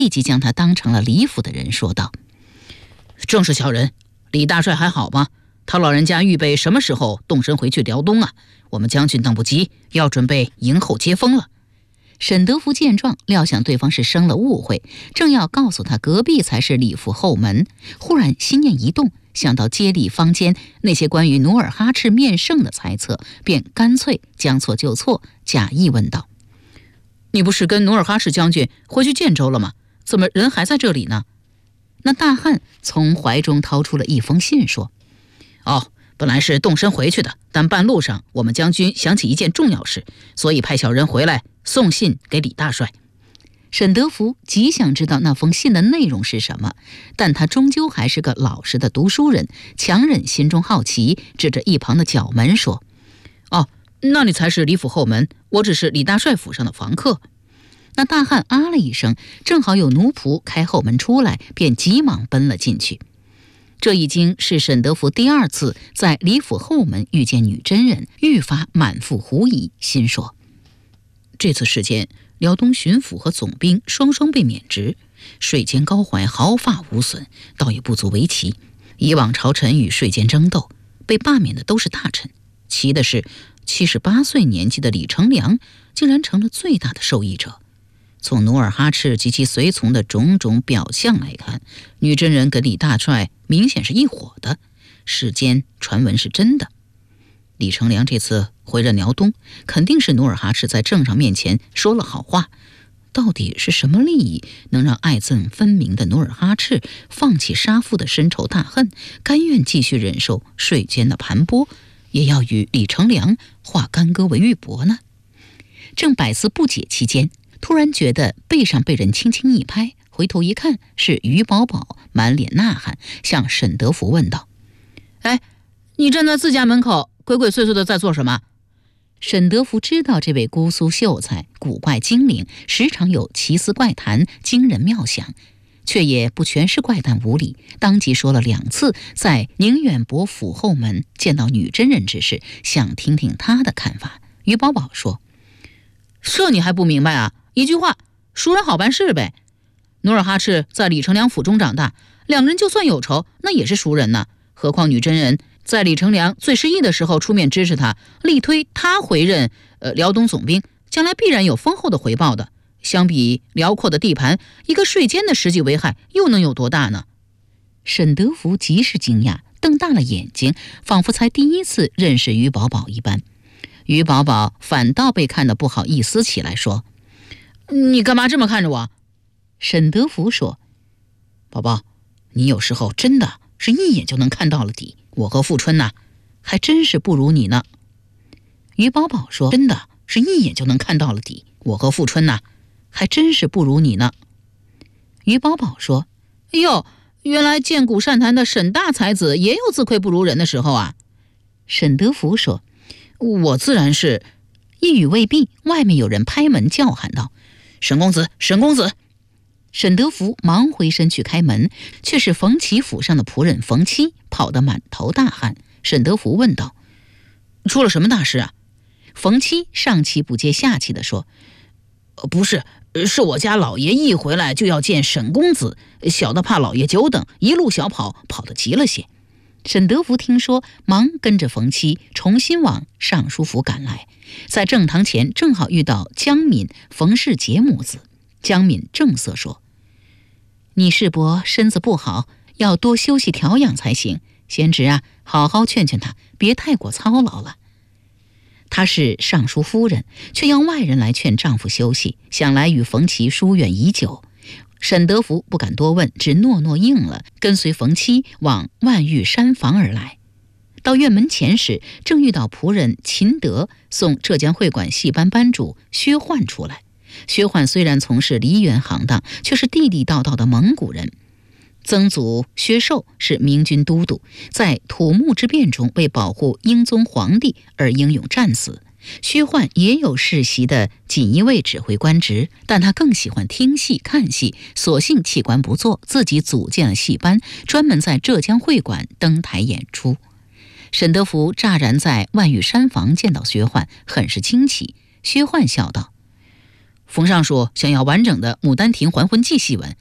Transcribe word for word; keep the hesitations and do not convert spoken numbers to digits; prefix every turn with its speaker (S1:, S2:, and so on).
S1: 立即将他当成了李府的人，说道：正是小人，李大帅还好吗？他老人家预备什么时候动身回去辽东啊？我们将军等不及，要准备迎候接风了。沈德福见状，料想对方是生了误会，正要告诉他隔壁才是李府后门，忽然心念一动，想到街里坊间那些关于努尔哈赤面圣的猜测，便干脆将错就错，假意问道：你不是跟努尔哈赤将军回去建州了吗？怎么人还在这里呢？那大汉从怀中掏出了一封信，说：哦，本来是动身回去的，但半路上我们将军想起一件重要事，所以派小人回来送信给李大帅。沈德福极想知道那封信的内容是什么，但他终究还是个老实的读书人，强忍心中好奇，指着一旁的角门说：哦，那里才是李府后门，我只是李大帅府上的房客。那大汉啊了一声，正好有奴仆开后门出来，便急忙奔了进去。这已经是沈德福第二次在李府后门遇见女真人，愈发满腹狐疑，心说：这次事件，辽东巡抚和总兵双双被免职，税监高怀毫发无损，倒也不足为奇。以往朝臣与税监争斗，被罢免的都是大臣，奇的是七十八岁年纪的李成梁竟然成了最大的受益者。从努尔哈赤及其随从的种种表象来看，女真人跟李大帅明显是一伙的，世间传闻是真的。李成梁这次回了辽东，肯定是努尔哈赤在圣上面前说了好话。到底是什么利益能让爱憎分明的努尔哈赤放弃杀父的深仇大恨，甘愿继续忍受税监的盘剥，也要与李成梁化干戈为玉帛呢？正百思不解期间，突然觉得背上被人轻轻一拍，回头一看，是于宝宝满脸呐喊，向沈德福问道：哎，你站在自家门口鬼鬼祟祟的在做什么？沈德福知道这位姑苏秀才古怪精灵，时常有奇思怪谈、惊人妙想，却也不全是怪诞无理，当即说了两次在宁远伯府后门见到女真人之事，想听听他的看法。于宝宝说：这你还不明白啊？一句话，熟人好办事呗。努尔哈赤在李成梁府中长大，两个人就算有仇，那也是熟人呢。何况女真人在李成梁最失意的时候出面支持他，力推他回任呃辽东总兵，将来必然有丰厚的回报的。相比辽阔的地盘，一个税监的实际危害又能有多大呢？沈德福极是惊讶，瞪大了眼睛，仿佛才第一次认识于宝宝一般。于宝宝反倒被看得不好意思起来，说：你干嘛这么看着我？沈德福说：宝宝，你有时候真的是一眼就能看到了底，我和富春呐，还真是不如你呢。于宝宝说：真的是一眼就能看到了底，我和富春呐，还真是不如你呢。于宝宝说：哎呦，原来见古善谈的沈大才子也有自愧不如人的时候啊。沈德福说：我自然是。一语未毕，外面有人拍门叫喊道：沈公子，沈公子！沈德福忙回身去开门，却是冯琦府上的仆人冯七跑得满头大汗。沈德福问道：出了什么大事啊？冯七上气不接下气地说：不是，是我家老爷一回来就要见沈公子，小的怕老爷久等，一路小跑，跑得急了些。沈德福听说，忙跟着冯七重新往尚书府赶来，在正堂前正好遇到江敏、冯世杰母子。江敏正色说：你世伯身子不好，要多休息调养才行，贤侄啊，好好劝劝他，别太过操劳了。她是尚书夫人，却要外人来劝丈夫休息，想来与冯琦疏远已久。沈德福不敢多问，只诺诺应了，跟随冯七往万玉山房而来。到院门前时，正遇到仆人秦德送浙江会馆戏班班主薛焕出来。薛焕虽然从事梨园行当，却是地地道道的蒙古人。曾祖薛寿是明军都督，在土木之变中为保护英宗皇帝而英勇战死。薛焕也有世袭的锦衣卫指挥官职，但他更喜欢听戏看戏，索性弃官不做，自己组建了戏班，专门在浙江会馆登台演出。沈德福乍然在万玉山房见到薛焕，很是惊奇。薛焕笑道： 冯尚书想要完整的《牡丹亭还魂记》戏文，